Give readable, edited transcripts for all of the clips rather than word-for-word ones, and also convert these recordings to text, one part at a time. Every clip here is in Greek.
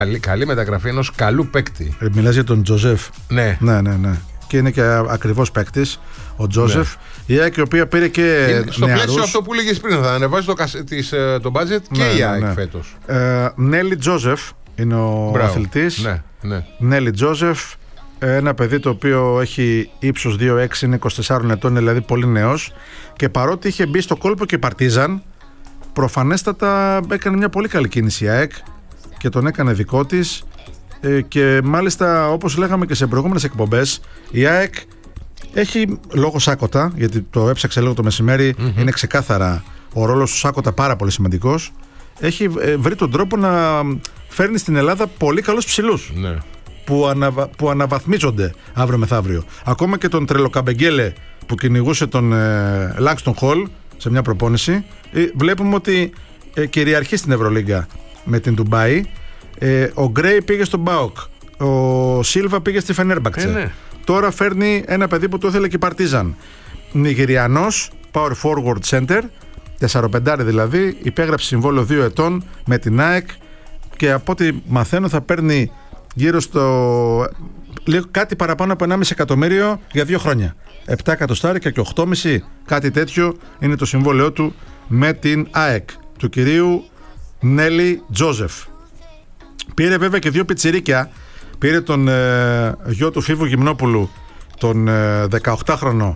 καλή μεταγραφή ενός καλού παίκτη. Μιλάς για τον Τζοζεφ. Ναι. Ναι. Και είναι και ακριβώς παίκτης ο Τζοζεφ. Ναι. Η ΑΕΚ η οποία πήρε και στο νεαρούς. πλαίσιο αυτό που λέγες πριν, θα ανεβάζει το budget και η ΑΕΚ φέτος. Νέλη Τζοζεφ είναι ο αθλητής. Ναι. Νέλη Τζοζεφ. Ένα παιδί το οποίο έχει ύψος 2,6, είναι 24 ετών, δηλαδή πολύ νέος. Και παρότι είχε μπει στο κόλπο και Παρτίζαν, προφανέστατα έκανε μια πολύ καλή κίνηση η ΑΕΚ και τον έκανε δικό της. Και μάλιστα, όπως λέγαμε και σε προηγούμενες εκπομπές, η ΑΕΚ έχει λόγω Σάκοτα, γιατί το έψαξε λίγο το μεσημέρι, είναι ξεκάθαρα ο ρόλος του Σάκοτα πάρα πολύ σημαντικός. Έχει βρει τον τρόπο να φέρνει στην Ελλάδα πολύ καλούς ψηλούς. Ναι. Που αναβαθμίζονται αύριο μεθαύριο. Ακόμα και τον Τρελοκαμπεγγέλε που κυνηγούσε τον Λάξτον Χολ σε μια προπόνηση, βλέπουμε ότι κυριαρχεί στην Ευρωλίγκα με την Ντουμπάι. Ο Γκρέι πήγε στον ΠΑΟΚ, ο Σίλβα πήγε στη Φενέρμπαχτσε. Ναι. Τώρα φέρνει ένα παιδί που το ήθελε και η Παρτίζαν, Νιγηριανός, power forward center, 4-5 δηλαδή, υπέγραψε συμβόλαιο 2 ετών με την ΑΕΚ και από ό,τι μαθαίνω θα παίρνει γύρω στο κάτι παραπάνω από 1,5 εκατομμύριο για 2 χρόνια. 7 εκατοστάρικα και 8,5, κάτι τέτοιο είναι το συμβόλαιό του με την ΑΕΚ του κυρίου Νέλη Τζοζεφ. Πήρε βέβαια και 2 πιτσιρίκια. Πήρε τον γιο του Φίβου Γυμνόπουλου, τον 18χρονο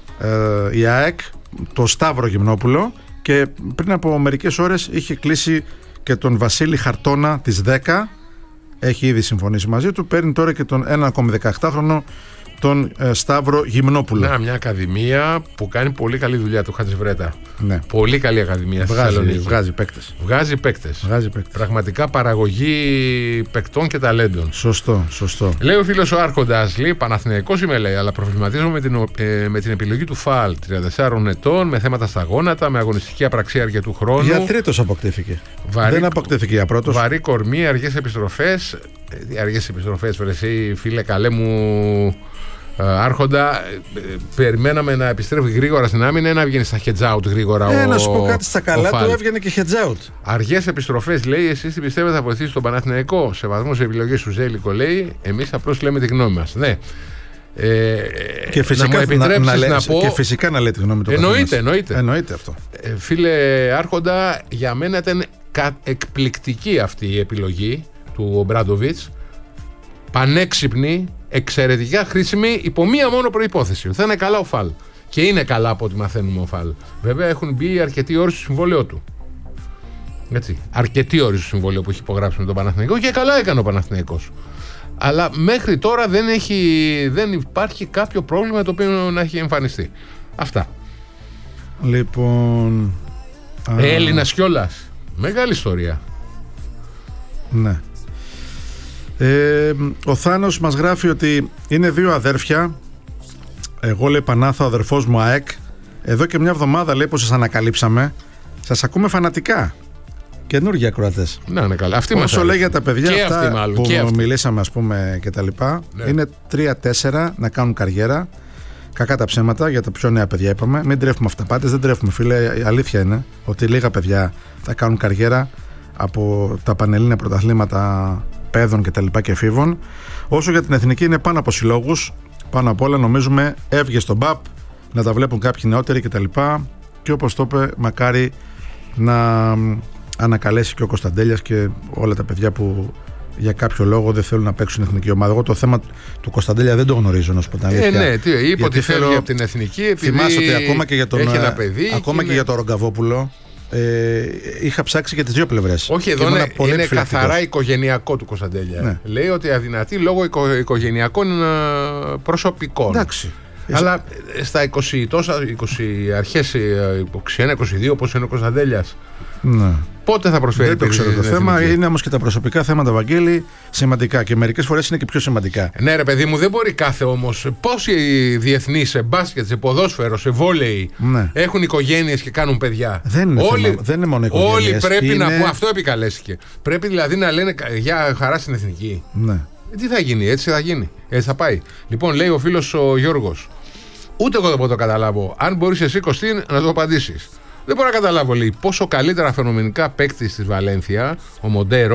η ΑΕΚ, το Σταύρο Γυμνόπουλο, και πριν από μερικές ώρες είχε κλείσει και τον Βασίλη Χαρτώνα της 10. Έχει ήδη συμφωνήσει μαζί του. Παίρνει τώρα και τον ένα ακόμη 18χρονο, τον Σταύρο Γυμνόπουλο. Να, μια ακαδημία που κάνει πολύ καλή δουλειά του Χατζηβρέτα. Ναι. Πολύ καλή ακαδημία. Βγάζει παίκτες. Βγάζει παίκτες. Πραγματικά παραγωγή παικτών και ταλέντων. Σωστό. Λέει ο φίλος ο Άρχοντας, λέει Παναθηναϊκός είμαι, λέει, αλλά προβληματίζομαι με την επιλογή του ΦΑΛ. 34 ετών, με θέματα στα γόνατα, με αγωνιστική απραξία αρκετού χρόνου. Για τρίτος αποκτήθηκε. Δεν αποκτήθηκε για πρώτος. Βαρύ κορμί, αργές επιστροφές. Αργές επιστροφές, φίλε καλέ μου. Άρχοντα, περιμέναμε να επιστρέφει γρήγορα στην άμυνα, να βγαίνει στα hedge out γρήγορα. Να σου πω κάτι, στα καλά του έβγαινε και hedge out. Αργές επιστροφές, λέει, εσείς τι πιστεύετε θα βοηθήσει τον Παναθηναϊκό? Σεβασμό σε επιλογές του Ζέλικο, λέει, εμείς απλώς λέμε τη γνώμη μας. Ναι. Και φυσικά και φυσικά να λέει τη γνώμη του. Εννοείται αυτό. Φίλε Άρχοντα, για μένα ήταν εκπληκτική αυτή η επιλογή του Ομπράντοβιτς. Πανέξυπνη, εξαιρετικά χρήσιμη, υπό μία μόνο προϋπόθεση. Θα είναι καλά ο ΦΑΛ. Και είναι καλά από ό,τι μαθαίνουμε ο ΦΑΛ. Βέβαια έχουν μπει αρκετοί όροι στο συμβόλαιο του. Έτσι. Αρκετοί όροι στο συμβόλαιο που έχει υπογράψει με τον Παναθηναϊκό και καλά έκανε ο Παναθηναϊκός. Αλλά μέχρι τώρα δεν υπάρχει κάποιο πρόβλημα το οποίο να έχει εμφανιστεί. Αυτά. Λοιπόν. Έλληνας κιόλας. Μεγάλη ιστορία. Ναι. Ο Θάνος μας γράφει ότι είναι 2 αδέρφια. Εγώ, λέει, Πανάθα, ο αδερφός μου ΑΕΚ. Εδώ και μια εβδομάδα, λέει, πως σας ανακαλύψαμε. Σας ακούμε φανατικά. Καινούργια ακροατές. Ναι, καλά. Όσο λέει για τα παιδιά και αυτά μάλλον, που μιλήσαμε, ας πούμε, και τα λοιπά, ναι. Είναι 3-4 να κάνουν καριέρα. Κακά τα ψέματα για τα πιο νέα παιδιά, είπαμε. Μην τρέφουμε αυταπάτες, δεν τρέφουμε, φίλε. Η αλήθεια είναι ότι λίγα παιδιά θα κάνουν καριέρα από τα πανελλήνια πρωταθλήματα παιδών και τα λοιπά και εφήβων. Όσο για την εθνική είναι πάνω από συλλόγους, πάνω απ' όλα νομίζουμε έβγε στον ΠΑΠ να τα βλέπουν κάποιοι νεότεροι και τα λοιπά, και όπως το είπε, μακάρι να ανακαλέσει και ο Κωνσταντέλιας και όλα τα παιδιά που για κάποιο λόγο δεν θέλουν να παίξουν εθνική ομάδα. Εγώ το θέμα του Κωνσταντέλια δεν το γνωρίζω, να σου πω την αλήθεια. Ναι, είπε ότι φεύγει από την εθνική επειδή θυμάσαι ότι ακόμα και για τον, έχει ένα παιδί. Ακόμα και για τον Ρογκαβόπουλο είχα ψάξει και τις δύο πλευρές. Όχι, εδώ είναι καθαρά οικογενειακό του Κωνσταντέλια. Ναι. Λέει ότι αδυνατεί λόγω οικογενειακών προσωπικών. Εντάξει. Αλλά στα 20 αρχές 21-22 όπως είναι ο Κωνσταντέλιας, ναι. Πότε θα προσφέρει? Δεν το ξέρω το θέμα. Είναι όμως και τα προσωπικά θέματα, Βαγγέλη, σημαντικά και μερικές φορές είναι και πιο σημαντικά. Ναι, ρε παιδί μου, δεν μπορεί κάθε όμως. Πόσοι διεθνείς σε μπάσκετ, σε ποδόσφαιρο, σε βόλεϊ έχουν οικογένειες και κάνουν παιδιά? Δεν είναι μόνο οικογένειες. Όλοι πρέπει να πούν. Αυτό επικαλέστηκε. Πρέπει δηλαδή να λένε για χαρά στην εθνική. Ναι. Τι θα γίνει, έτσι θα γίνει. Έτσι θα πάει. Λοιπόν, λέει ο φίλος ο Γιώργος, ούτε εγώ δεν μπορώ να το καταλάβω. Αν μπορείς εσύ, Κωστίν, να το απαντήσεις. Δεν μπορώ να καταλάβω, λέει, πόσο καλύτερα φαινομενικά παίκτης της Βαλένθια, ο Μοντέρο,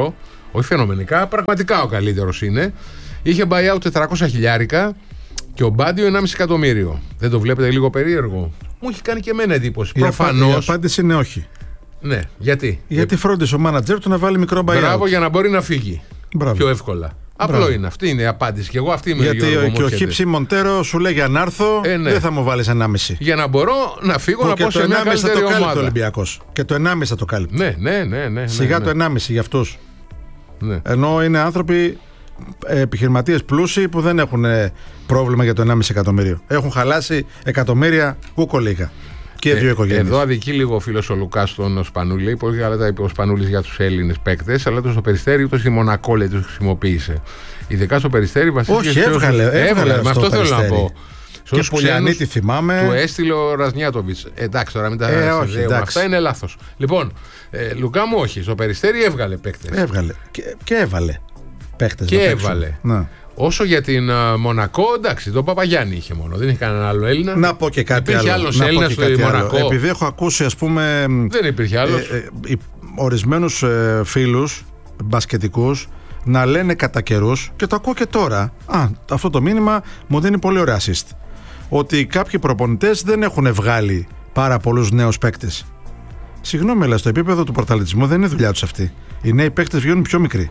Όχι φαινομενικά, πραγματικά ο καλύτερος είναι. Είχε buyout 400 χιλιάρικα και ο Μπάντιο 1,5 εκατομμύριο. Δεν το βλέπετε λίγο περίεργο? Μου έχει κάνει και εμένα εντύπωση. Προφανώς. Η απάντηση είναι όχι. Ναι, γιατί? Γιατί φρόντισε ο μάνατζερ του να βάλει μικρό buyout. Μπράβο, για να μπορεί να φύγει. Μπράβο. Πιο εύκολα. Απλό είναι. Αυτή είναι η απάντηση. Και εγώ αυτή είμαι. Γιατί και ο Χίψη Μοντέρο σου λέει για να έρθω, ναι. δεν θα μου βάλει 1,5. Για να μπορώ να φύγω, να πω σε μια καλύτερη ομάδα. Το Ολυμπιακός. Και το 1,5 θα το κάλυπτε. Ναι. Σιγά το 1,5 για αυτούς. Ναι. Ενώ είναι άνθρωποι επιχειρηματίες πλούσιοι που δεν έχουν πρόβλημα για το 1,5 εκατομμύριο. Έχουν χαλάσει εκατομμύρια κούκολικα. Και δύο οικογένειες. Εδώ αδικεί λίγο ο φίλος ο Λουκάς τον Σπανούλη. Πολύ καλά τα είπε ο Σπανούλης για τους Έλληνες παίκτες. Αλλά το στο Περιστέρι ούτε στη Μονακό λέει τους χρησιμοποίησε. Ειδικά στο Περιστέρι βασίστηκε. Όχι, έβγαλε. Με αυτό θέλω να πω. Και Πουλιανίτη θυμάμαι. Του έστειλε ο Ραζνιάτοβιτς. Εντάξει, τώρα μην τα συνδέουμε. Αυτά είναι λάθος. Λοιπόν, Λουκά μου, όχι. Στο Περιστέρι έβγαλε παίκτες. Έβγαλε. Και έβαλε παίκτες. Και έβαλε. Να. Όσο για την Μονακό, εντάξει, τον Παπαγιάννη είχε μόνο. Δεν είχε κανέναν άλλο Έλληνα. Να πω και κάτι άλλο. Υπήρχε άλλος Έλληνας στο Μονακό? Επειδή έχω ακούσει, ας πούμε. Δεν υπήρχε άλλος. Ορισμένους φίλους μπασκετικούς να λένε κατά καιρούς, και το ακούω και τώρα. Αυτό το μήνυμα μου δίνει πολύ ωραία assist. Ότι κάποιοι προπονητές δεν έχουν βγάλει πάρα πολλούς νέους παίκτες. Συγγνώμη, αλλά στο επίπεδο του πρωταθλητισμού δεν είναι δουλειά τους αυτή. Οι νέοι παίκτες βγαίνουν πιο μικροί.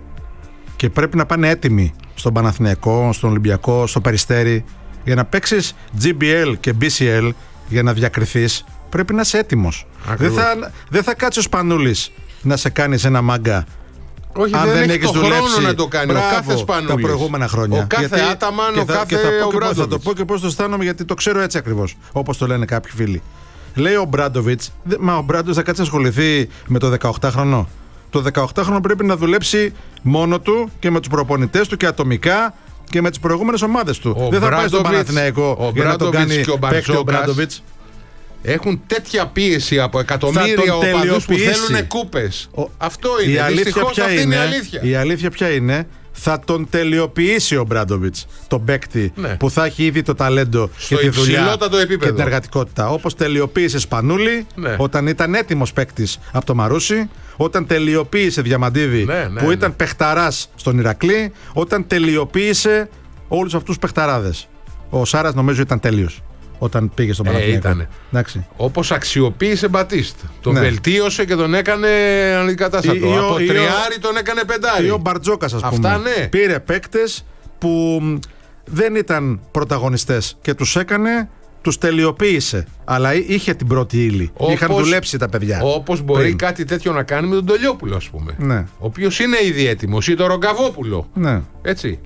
Και πρέπει να πάνε έτοιμοι στον Παναθηναϊκό, στον Ολυμπιακό, στο Περιστέρι. Για να παίξεις GBL και BCL, για να διακριθείς, πρέπει να είσαι έτοιμος. Δεν θα κάτσει ο Σπανούλης να σε κάνεις ένα μάγκα. Όχι, αν δεν έχει τον χρόνο να το κάνει. Μπράβο, ο κάθε Σπανούλης, τα προηγούμενα χρόνια. Ο κάθε Άταμαν, ο κάθε Ομπράντοβιτς. Θα το πω και πώς το αισθάνομαι, γιατί το ξέρω έτσι ακριβώς, όπως το λένε κάποιοι φίλοι. Λέει ο Ομπράντοβιτς, μα ο Ομπράντοβιτς θα κάτσει να ασχοληθεί με το 18χρονο. Το 18χρονο πρέπει να δουλέψει μόνο του και με τους προπονητές του και ατομικά και με τις προηγούμενες ομάδες του. Δεν θα πάει στον Παναθηναϊκό για να τον κάνει παίκτη ο Ομπράντοβιτς. Έχουν τέτοια πίεση από εκατομμύρια οπαδούς που θέλουν κούπες. Αυτό είναι. Δυστυχώς αυτή είναι η αλήθεια. Η αλήθεια ποια είναι? Θα τον τελειοποιήσει ο Μπράντοβιτς, τον παίκτη, ναι, που θα έχει ήδη το ταλέντο στο και τη δουλειά επίπεδο και την εργατικότητα. Όπως τελειοποίησε Σπανούλη, ναι, όταν ήταν έτοιμος παίκτης από το Μαρούσι, όταν τελειοποίησε Διαμαντίδη, ναι, που ήταν παιχταράς στον Ηρακλή, όταν τελειοποίησε όλους αυτούς τους παιχταράδες. Ο Σάρας νομίζω ήταν τέλειος όταν πήγε στον Παναθηναϊκό. Όπως αξιοποίησε Μπατίστ. Τον βελτίωσε και τον έκανε αντικατάστατο. Από τριάρι τον έκανε πεντάρι. Ή ο Μπαρτζόκας, ας πούμε. Αυτά, ναι. Πήρε παίκτες που δεν ήταν πρωταγωνιστές και τους έκανε, τους τελειοποίησε. Αλλά είχε την πρώτη ύλη. Είχαν δουλέψει τα παιδιά. Όπως μπορεί κάτι τέτοιο να κάνει με τον Τολιόπουλο, ας πούμε. Ναι. Ο οποίος είναι ήδη έτοιμος. Ή τον Ρογκαβόπουλο. Ναι. Έτσι.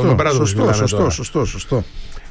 Σωστό.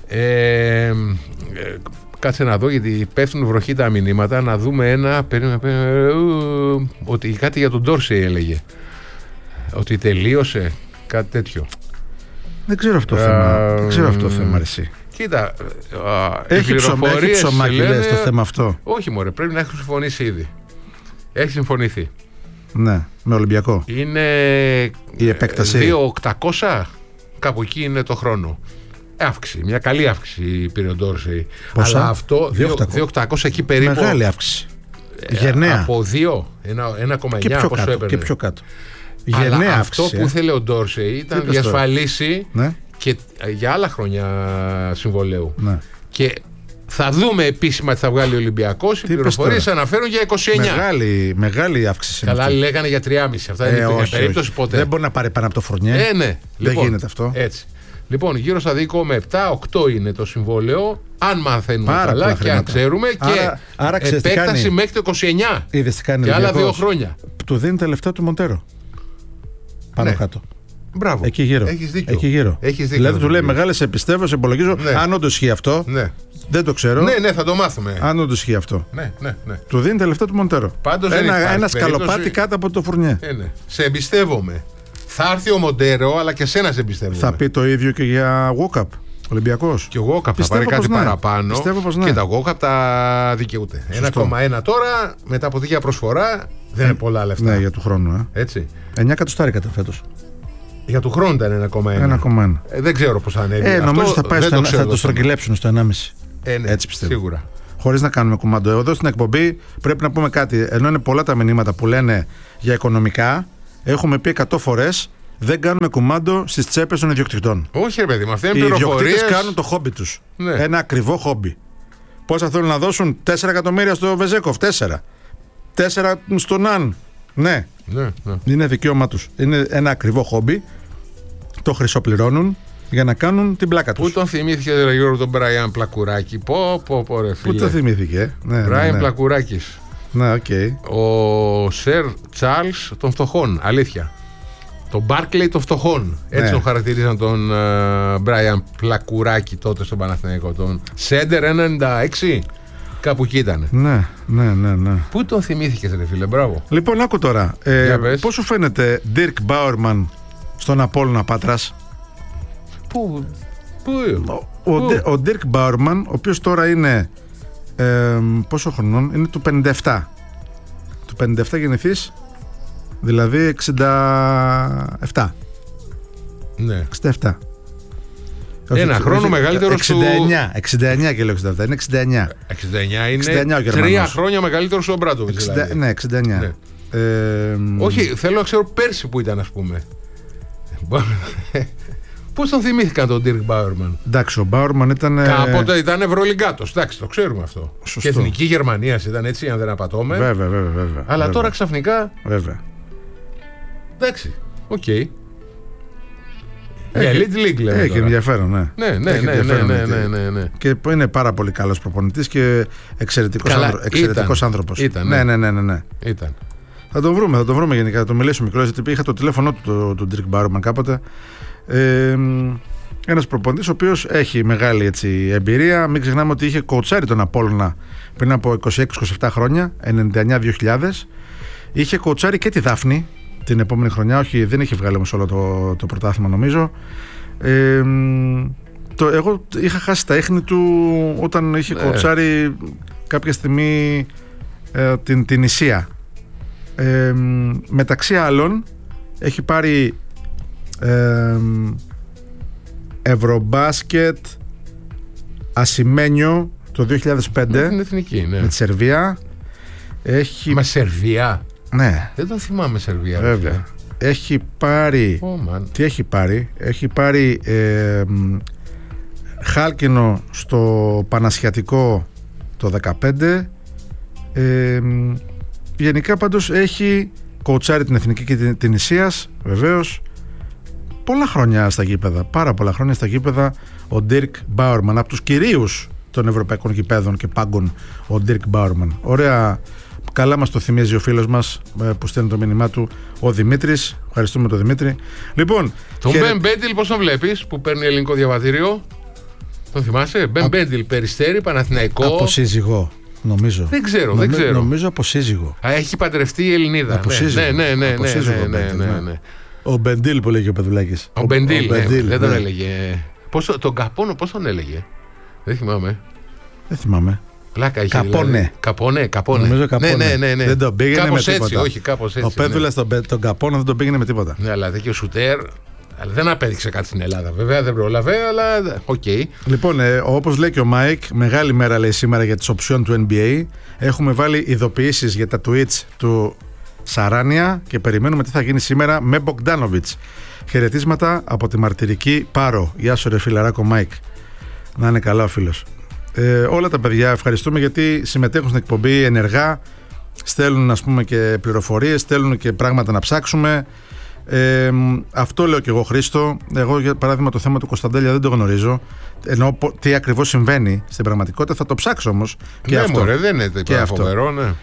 Κάτσε να δω, γιατί πέφτουν βροχή τα μηνύματα. Να δούμε ένα. Ότι κάτι για τον Ντόρσεϊ έλεγε. Ότι τελείωσε. Κάτι τέτοιο. Δεν ξέρω αυτό το θέμα. Εσύ. Κοίτα. Έχει ψωμάκι, λες, το θέμα αυτό. Όχι, μωρέ, πρέπει να έχει συμφωνήσει ήδη. Έχει συμφωνηθεί. Ναι, με Ολυμπιακό. Είναι η επέκταση 2.800. Κάπου εκεί είναι το χρόνο. Αύξηση, μια καλή αύξηση πήρε ο Ντόρσεϊ. Αλλά αυτό 2.800 εκεί περίπου. Μεγάλη αύξηση. Γενναία. Από 2, 1,9 πόσο έπαιρνε. Και πιο κάτω. Αλλά αυτό που ήθελε ο Ντόρσεϊ ήταν να διασφαλίσει, ναι, και για άλλα χρόνια συμβολαίου. Ναι. Και θα δούμε επίσημα τι θα βγάλει ο Ολυμπιακός. Οι πληροφορίες αναφέρουν για 29. Μεγάλη αύξηση. Καλά, άλλοι λέγανε για 3,5. Αυτά δεν είναι περίπτωση ποτέ. Δεν μπορεί να πάρει πάνω από το Φουρνιέ. Ναι. Δεν γίνεται αυτό. Έτσι. Λοιπόν, γύρω στα 2,7-8 είναι το συμβόλαιο. Αν μαθαίνουμε καλά και αν ξέρουμε. Άρα και επέκταση μέχρι το 29. Είδες τι κάνει και άλλα 2 χρόνια. Του δίνει τα λεφτά του Μοντέρο. Πάνω κάτω. Μπράβο. Εκεί γύρω. Έχεις δίκιο. Έχεις δίκιο. Δηλαδή του λέει μεγάλες επιστεύω, υπολογίζω. Ναι. Αν όντως ισχύει αυτό. Ναι. Δεν το ξέρω. Ναι, θα το μάθουμε. Αν όντως ισχύει αυτό. Ναι. Του δίνει τα λεφτά του Μοντέρο. Ένα σκαλοπάτι κάτω από το Φουρνιέ. Ναι. Σε εμπιστεύομαι. Θα έρθει ο Μοντέρο, αλλά και σένα σε εμπιστεύομαι. Θα πει το ίδιο και για Walkup. Ολυμπιακός. Και ο Walkup θα πάρει κάτι παραπάνω. Πιστεύω πως ναι. Και τα Walkup τα δικαιούται. 1,1 τώρα, μετά από τέτοια προσφορά, δεν είναι πολλά λεφτά. Ναι, για του χρόνου. Έτσι. 9 εκατοστάρικα φέτος. Για του χρόνου ήταν 1,1. Δεν ξέρω πώς θα ανέβει. Νομίζω θα το στρογγυλέψουν στο 1,5. Ναι, έτσι πιστεύω. Σίγουρα. Χωρίς να κάνουμε κουμάντο. Εδώ στην εκπομπή πρέπει να πούμε κάτι. Ενώ είναι πολλά τα μηνύματα που λένε για οικονομικά, έχουμε πει 100 φορές, δεν κάνουμε κουμάντο στις τσέπες των ιδιοκτητών. Όχι, ρε παιδί μου, αυτές είναι Οι πληροφορίες. ιδιοκτήτες κάνουν το χόμπι τους. Ναι. Ένα ακριβό χόμπι. Πόσα θέλουν να δώσουν? 4 εκατομμύρια στο Βεζέκοφ, 4 στον Αν. Ναι. Ναι. Είναι δικαίωμά τους. Είναι ένα ακριβό χόμπι. Το χρυσοπληρώνουν για να κάνουν την πλάκα τους. Πού τον θυμήθηκε, ρε Γιώργο, τον Μπράιαν Πλακουράκη? Πω, ρε φίλε. Πού το θυμήθηκε? Ναι, Μπράιαν ναι. Πλακουράκης. Ναι, οκ. Ο Σερ Τσάρλς των φτωχών, αλήθεια. Τον Μπάρκλεϊ των φτωχών. Έτσι τον χαρακτηρίζαν τον Μπράιαν Πλακουράκη τότε στον Παναθηναϊκό. Τον Σέντερ 1,96. Κάπου εκεί ήταν. Ναι. Πού τον θυμήθηκες, ρε φίλε, μπράβο. Λοιπόν, άκου τώρα. Πώς σου φαίνεται Dirk Bauerman στον Απόλλωνα Πάτρας? Πού? Ο Dirk Bauerman, ο οποίος τώρα είναι πόσο χρονών? Είναι του 57. Του 57 γεννηθείς, δηλαδή 67. Ναι. 67. Ένα χρόνο μεγαλύτερος του... 69 και λέω 67. Είναι 69. 69 είναι 69 ο Γερμανός. 3 χρόνια μεγαλύτερος του Μπράντοβιτς. Δηλαδή. Ναι, 69. Ναι. Όχι, θέλω να ξέρω πέρσι που ήταν, ας πούμε. Πώς τον θυμήθηκαν τον Dirk Bauerman? Εντάξει, ο Bauerman ήταν. Κάποτε ήταν ευρωλιγκάτος. Εντάξει, το ξέρουμε αυτό. Σωστό. Και εθνική Γερμανία ήταν έτσι, αν δεν απατώμε. Βέβαια. Αλλά τώρα ξαφνικά. Βέβαια. Εντάξει, οκ. Elite League λέμε. Έχει ενδιαφέρον, ναι. Ναι. Και είναι πάρα πολύ καλός προπονητής και εξαιρετικός άνθρωπος. Ήταν. Ναι. Ήταν. Θα τον βρούμε γενικά, θα τον μιλήσω μικρός, γιατί είχα το τηλέφωνο του Dirk Bauerman κάποτε. Ένας προπονητής ο οποίος έχει μεγάλη έτσι, εμπειρία. Μην ξεχνάμε ότι είχε κοουτσάρει τον Απόλλωνα πριν από 26-27 χρόνια, 99-2000. Είχε κοουτσάρει και τη Δάφνη την επόμενη χρονιά. Όχι, δεν είχε βγάλει όμως όλο το πρωτάθλημα, νομίζω. Εγώ είχα χάσει τα ίχνη του όταν είχε κοουτσάρει κάποια στιγμή την Ισία. Μεταξύ άλλων έχει πάρει Ευρωμπάσκετ Ασημένιο το 2005 την εθνική, ναι. με τη Σερβία. Με Σερβία? Ναι. Δεν τον θυμάμαι Σερβία. Βέβαια. Έχει πάρει τι έχει πάρει? Έχει πάρει χάλκινο στο Πανασιατικό το 2015. Γενικά πάντως έχει κοουτσάρει την εθνική και την Ισίας, βεβαίως. Πολλά χρόνια στα γήπεδα, πάρα πολλά χρόνια στα γήπεδα ο Dirk Bauerman, από τους κυρίους των ευρωπαϊκών γηπέδων και πάγκων ο Dirk Bauerman. Ωραία, καλά μας το θυμίζει ο φίλος μας που στέλνει το μήνυμά του, ο Δημήτρης. Ευχαριστούμε τον Δημήτρη. Λοιπόν, τον Ben Bendil πώς τον βλέπεις που παίρνει ελληνικό διαβατήριο? Τον θυμάσαι? Ben Bendil, Περιστέρι, Παναθηναϊκό. Από σύζυγο, νομίζω. Δεν ξέρω. Νομίζω από σύζυγο. Έχει παντρευτεί η Ελληνίδα. Από σύζυγο. Ναι. Ο Μπεντίλ που λέγει ο Πεδουλάκης. Ο Μπεντίλ, δεν τον έλεγε. Τον Καπόνο πώς τον έλεγε? Δεν θυμάμαι. Πλάκα είχε. Καπόνε. Νομίζω Καπόνε. Ναι. Δεν τον πήγαινε κάπως με έτσι, τίποτα. όχι, κάπως έτσι. Ο Πέδουλας τον Καπόνο δεν τον πήγαινε με τίποτα. Ναι, αλλά τέτοιο σουτέρ. Δεν απέδειξε κάτι στην Ελλάδα. Βέβαια δεν πρόλαβε, αλλά οκ. Λοιπόν, όπως λέει και ο Μάικ, μεγάλη μέρα λέει σήμερα για τις οψιόν του NBA. Έχουμε βάλει ειδοποιήσεις για τα tweets του Σαράνια και περιμένουμε τι θα γίνει σήμερα με Μπογκντάνοβιτς. Χαιρετίσματα από τη μαρτυρική Πάρο. Γεια σου ρε φιλαράκο Μάικ. Να είναι καλά ο φίλος. Όλα τα παιδιά ευχαριστούμε γιατί συμμετέχουν στην εκπομπή ενεργά. Στέλνουν ας πούμε και πληροφορίες, στέλνουν και πράγματα να ψάξουμε. Αυτό λέω και εγώ, Χρήστο. Εγώ για παράδειγμα το θέμα του Κωνσταντέλια δεν το γνωρίζω. Ενώ τι ακριβώς συμβαίνει στην πραγματικότητα θα το ψάξω όμως. Και ναι, αυτό. Μωρέ, δεν είναι τίποτα φοβερό, ναι.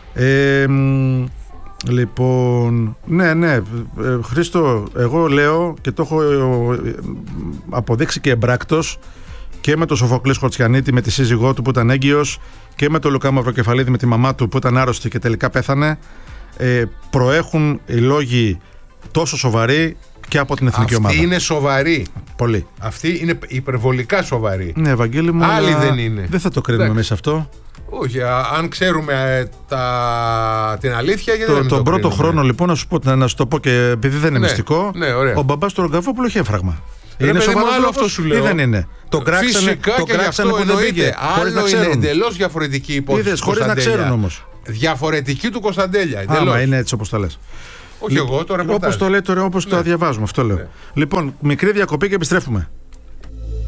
Λοιπόν, ναι, Χρήστο, εγώ λέω και το έχω αποδείξει και εμπράκτος και με τον Σοφοκλή Χορτσιανίτη με τη σύζυγό του που ήταν έγκυος και με τον Λουκά Μαυροκεφαλίδη με τη μαμά του που ήταν άρρωστη και τελικά πέθανε. Προέχουν οι λόγοι τόσο σοβαροί και από την εθνική ομάδα. Αυτή είναι σοβαρή. Πολύ. Αυτή είναι υπερβολικά σοβαρή. Ναι, Ευαγγέλη μου. Άλλοι δεν είναι. Δεν θα το κρίνουμε εμείς αυτό. Όχι, αν ξέρουμε την αλήθεια, γιατί δεν τον πρώτο χρόνο, λοιπόν, να σου το πω και επειδή δεν είναι μυστικό, ο μπαμπάς του Ρογκαβόπουλου έχει έμφραγμα. Είναι σοβαρό άλλο αυτό σου λέω. Ή δεν είναι? Τον κράξανε που δεν πήγε. Άλλο είναι εντελώς διαφορετική υπόθεση. Χωρίς να ξέρουν όμως. Διαφορετική του Κωνσταντέλια. Άμα είναι έτσι όπως τα λες. Όχι εγώ, το ρεπορτάζ. Όπως το λέει τώρα, όπως το διαβάζουμε, αυτό λέω. Λοιπόν, μικρή διακοπή και επιστρέφουμε.